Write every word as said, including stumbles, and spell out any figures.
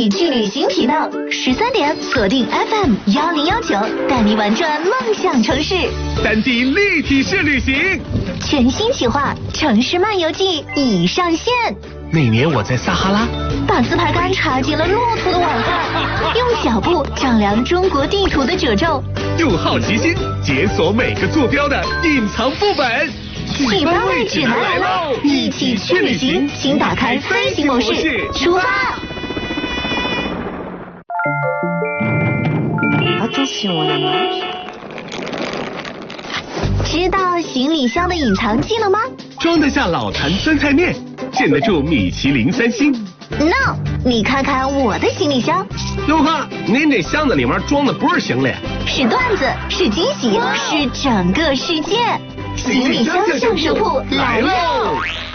起去旅行频道，十三点锁定 F M 幺零幺九，带你玩转梦想城市。 三 D 立体式旅行， 全新企划《城市漫游记》已上线。 那年我在撒哈拉， 把自拍杆插进了骆驼的碗饭，用脚步丈量中国地图的褶皱， 用好奇心解锁每个坐标的隐藏副本。 启发位指南来喽！一起去旅行，请打开飞行模式，出发。知道行李箱的隐藏技能吗？ 装得下老坛酸菜面，见得住米其林三星。 No， 你看看我的行李箱。 哟呵，您这箱子里面装的不是行李， 是段子，是惊喜，是整个世界。行李箱享受铺来喽！